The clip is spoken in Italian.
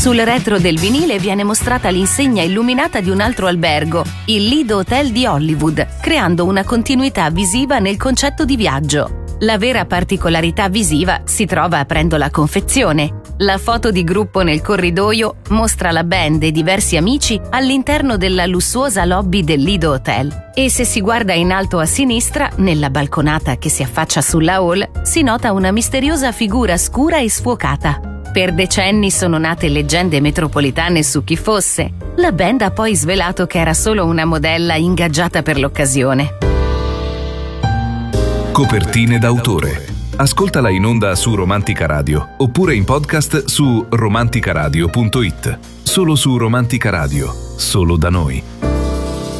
Sul retro del vinile viene mostrata l'insegna illuminata di un altro albergo, il Lido Hotel di Hollywood, creando una continuità visiva nel concetto di viaggio. La vera particolarità visiva si trova aprendo la confezione. La foto di gruppo nel corridoio mostra la band e diversi amici all'interno della lussuosa lobby del Lido Hotel. E se si guarda in alto a sinistra, nella balconata che si affaccia sulla hall, si nota una misteriosa figura scura e sfuocata. Per decenni sono nate leggende metropolitane su chi fosse. La band ha poi svelato che era solo una modella ingaggiata per l'occasione. Copertine d'autore. Ascoltala in onda su Romantica Radio oppure in podcast su romanticaradio.it. Solo su Romantica Radio, solo da noi.